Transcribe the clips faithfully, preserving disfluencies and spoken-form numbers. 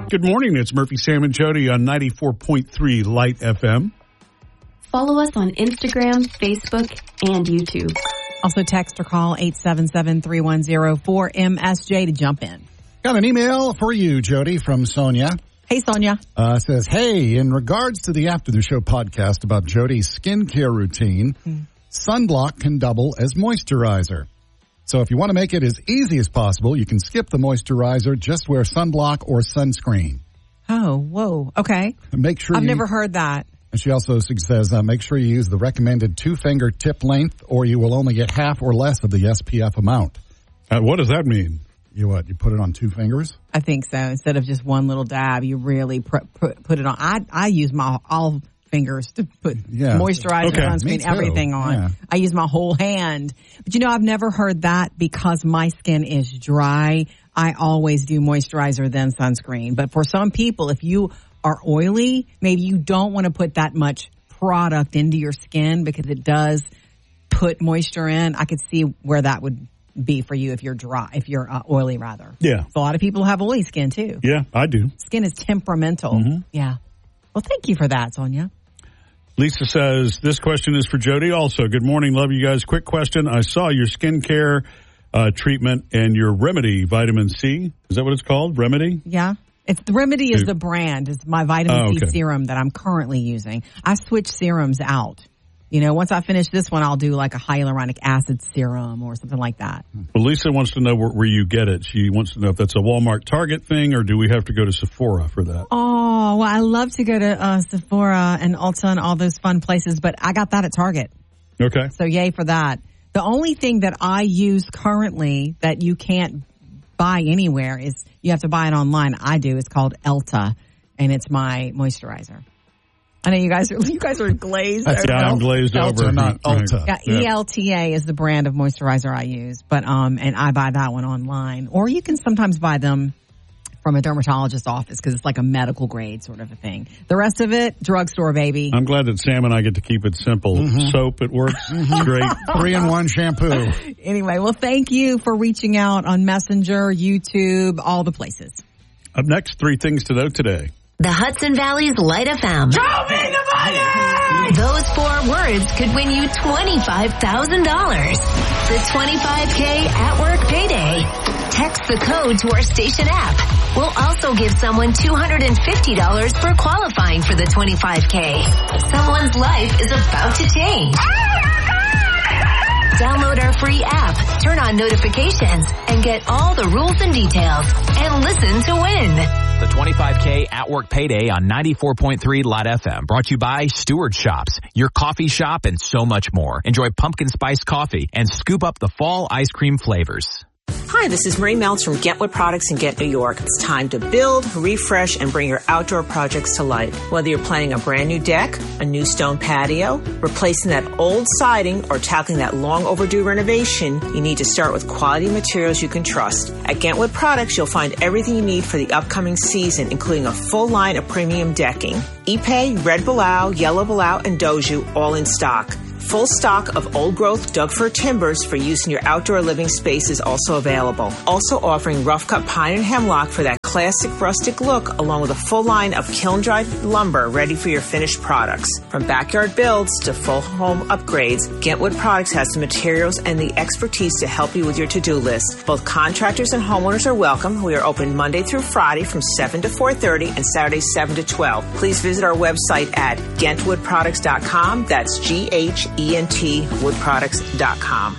Good morning. It's Murphy, Sam, and Jody on ninety-four point three Light F M. Follow us on Instagram, Facebook, and YouTube. Also text or call eight seven seven, three one zero, four M S J to jump in. Got an email for you, Jody, from Sonia. Hey, Sonia. Uh, says, hey, in regards to the After the Show podcast about Jody's skincare routine, hmm. sunblock can double as moisturizer. So if you want to make it as easy as possible, you can skip the moisturizer, just wear sunblock or sunscreen. Oh, whoa. Okay. And make sure I've you, never heard that. And she also says, uh, make sure you use the recommended two-finger tip length, or you will only get half or less of the S P F amount. Uh, what does that mean? You what? You put it on two fingers? I think so. Instead of just one little dab, you really pr- put put it on. I I use my all fingers to put yeah. moisturizer, okay. sunscreen, everything on. Yeah. I use my whole hand. But you know, I've never heard that because my skin is dry. I always do moisturizer then sunscreen. But for some people, if you are oily, maybe you don't want to put that much product into your skin because it does put moisture in. I could see where that would be for you if you're dry, if you're uh, oily rather. Yeah. So a lot of people have oily skin too. Yeah, I do. Skin is temperamental. Mm-hmm. Yeah. Well, thank you for that, Sonia. Lisa says, this question is for Jody also. Good morning. Love you guys. Quick question. I saw your skincare uh, treatment and your Remedy vitamin C. Is that what it's called? Remedy? Yeah. It's the Remedy is the brand. It's my vitamin oh, okay. C serum that I'm currently using. I switch serums out. You know, once I finish this one, I'll do like a hyaluronic acid serum or something like that. Well, Lisa wants to know where, where you get it. She wants to know if that's a Walmart Target thing, or do we have to go to Sephora for that? Oh, well, I love to go to uh, Sephora and Ulta and all those fun places, but I got that at Target. Okay. So yay for that. The only thing that I use currently that you can't buy anywhere is you have to buy it online. I do. It's called Elta, and it's my moisturizer. I know you guys are you guys are glazed. Yeah, I'm glazed Elta, over. not Ulta. Yeah, Yeah. E L T A is the brand of moisturizer I use, but um, and I buy that one online, or you can sometimes buy them from a dermatologist's office because it's like a medical grade sort of a thing. The rest of it, drugstore, baby. I'm glad that Sam and I get to keep it simple. Mm-hmm. Soap, it works. It's great. Three-in-one shampoo. Anyway, well, thank you for reaching out on Messenger, YouTube, all the places. Up next, three things to know today. The Hudson Valley's Light F M. Show me the money! Those four words could win you twenty-five thousand dollars. The twenty-five K at work payday. Text the code to our station app. We'll also give someone two hundred fifty dollars for qualifying for the twenty-five K. Someone's life is about to change. Download our free app, turn on notifications, and get all the rules and details. And listen to win. The twenty-five K at work payday on ninety-four point three Light F M. Brought to you by Stewart Shops, your coffee shop, and so much more. Enjoy pumpkin spice coffee and scoop up the fall ice cream flavors. Hi, this is Marie Meltz from Get Wood Products in Get New York. It's time to build, refresh, and bring your outdoor projects to life. Whether you're planning a brand new deck, a new stone patio, replacing that old siding, or tackling that long overdue renovation, you need to start with quality materials you can trust. At Get Wood Products, you'll find everything you need for the upcoming season, including a full line of premium decking. Ipe, Red Balau, Yellow Balau, and Doju, all in stock. Full stock of old-growth Doug-fir timbers for use in your outdoor living space is also available. Also offering rough-cut pine and hemlock for that classic rustic look, along with a full line of kiln-dried lumber ready for your finished products. From backyard builds to full home upgrades, Get Wood Products has the materials and the expertise to help you with your to-do list. Both contractors and homeowners are welcome. We are open Monday through Friday from seven to four thirty and Saturday seven to twelve. Please visit our website at gent wood products dot com. That's G H E N T wood products dot com.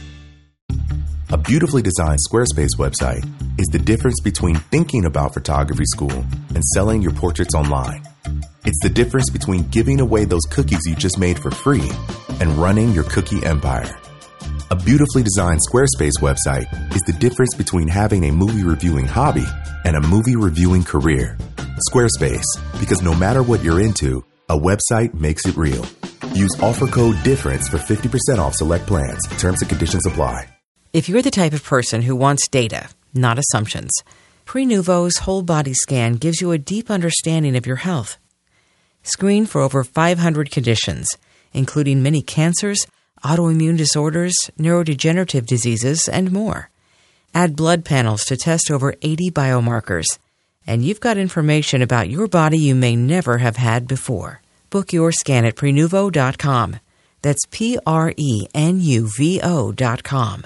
A beautifully designed Squarespace website is the difference between thinking about photography school and selling your portraits online. It's the difference between giving away those cookies you just made for free and running your cookie empire. A beautifully designed Squarespace website is the difference between having a movie reviewing hobby and a movie reviewing career. Squarespace, because no matter what you're into, a website makes it real. Use offer code DIFFERENCE for fifty percent off select plans. Terms and conditions apply. If you're the type of person who wants data, not assumptions, Prenuvo's whole body scan gives you a deep understanding of your health. Screen for over five hundred conditions, including many cancers, autoimmune disorders, neurodegenerative diseases, and more. Add blood panels to test over eighty biomarkers. And you've got information about your body you may never have had before. Book your scan at prenuvo dot com. That's P R E N U V O dot com.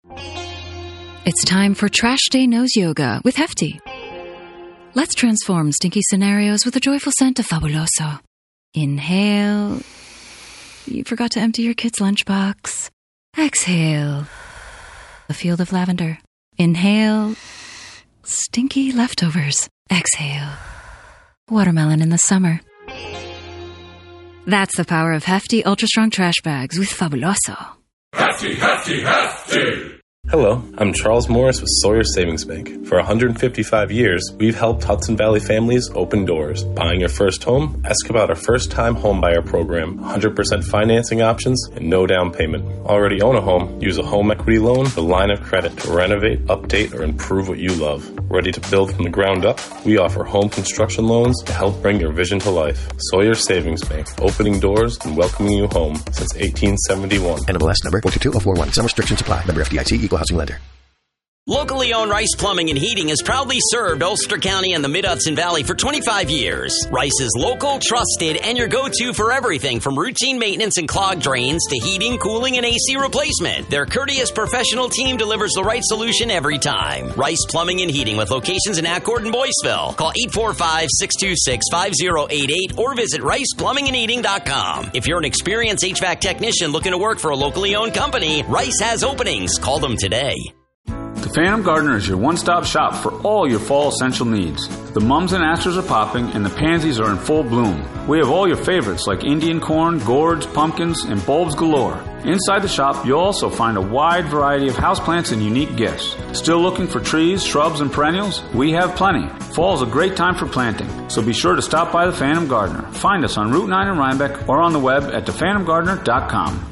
It's time for Trash Day Nose Yoga with Hefty. Let's transform stinky scenarios with a joyful scent of Fabuloso. Inhale. You forgot to empty your kid's lunchbox. Exhale. A field of lavender. Inhale. Stinky leftovers. Exhale. Watermelon in the summer. That's the power of Hefty Ultra Strong Trash Bags with Fabuloso. Hefty, Hefty, Hefty! Hello, I'm Charles Morris with Sawyer Savings Bank. For one hundred fifty-five years, we've helped Hudson Valley families open doors. Buying your first home? Ask about our first-time homebuyer program, one hundred percent financing options, and no down payment. Already own a home? Use a home equity loan, the line of credit to renovate, update, or improve what you love. Ready to build from the ground up? We offer home construction loans to help bring your vision to life. Sawyer Savings Bank, opening doors and welcoming you home since eighteen seventy-one. N M L S number one two two zero four one. Some restrictions apply. Member F D I C, Equal Housing Lender. Locally owned Rice Plumbing and Heating has proudly served Ulster County and the Mid-Hudson Valley for twenty-five years. Rice is local, trusted, and your go-to for everything from routine maintenance and clogged drains to heating, cooling, and A C replacement. Their courteous professional team delivers the right solution every time. Rice Plumbing and Heating with locations in Accord and Boyceville. Call eight four five, six two six, five zero eight eight or visit rice plumbing and heating dot com. If you're an experienced H V A C technician looking to work for a locally owned company, Rice has openings. Call them today. The Phantom Gardener is your one-stop shop for all your fall essential needs. The mums and asters are popping and the pansies are in full bloom. We have all your favorites like Indian corn, gourds, pumpkins, and bulbs galore. Inside the shop, you'll also find a wide variety of houseplants and unique gifts. Still looking for trees, shrubs, and perennials? We have plenty. Fall is a great time for planting, so be sure to stop by the Phantom Gardener. Find us on Route nine in Rhinebeck or on the web at the phantom gardener dot com.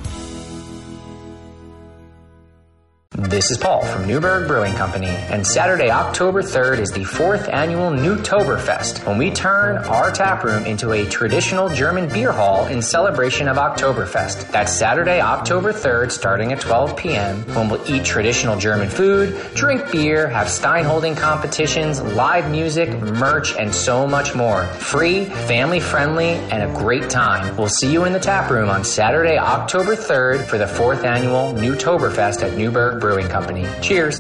This is Paul from Newberg Brewing Company, and Saturday, October third is the fourth annual Newtoberfest, when we turn our tap room into a traditional German beer hall in celebration of Oktoberfest. That's Saturday, October third, starting at twelve p.m., when we'll eat traditional German food, drink beer, have stein holding competitions, live music, merch, and so much more. Free, family-friendly, and a great time. We'll see you in the tap room on Saturday, October third for the fourth annual Newtoberfest at Newberg Brewing Company. Cheers.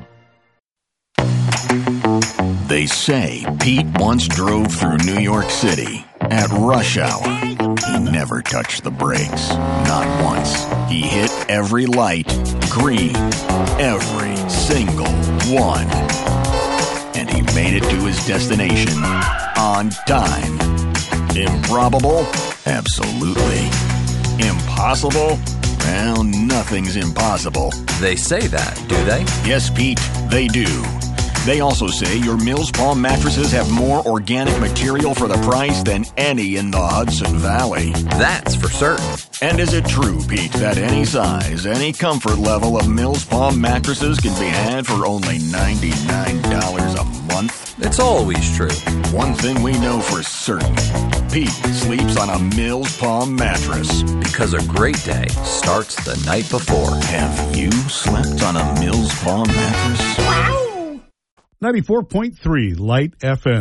They say Pete once drove through New York City at rush hour. He never touched the brakes, not once. He hit every light green, every single one. And he made it to his destination on time. Improbable? Absolutely. Impossible? Well, nothing's impossible. They say that, do they? Yes, Pete, they do. They also say your Mills Palm mattresses have more organic material for the price than any in the Hudson Valley. That's for certain. And is it true, Pete, that any size, any comfort level of Mills Palm mattresses can be had for only ninety-nine dollars a month? It's always true. One thing we know for certain, Pete sleeps on a Mills Palm mattress. Because a great day starts the night before. Have you slept on a Mills Palm mattress? Wow! ninety-four point three Light F M.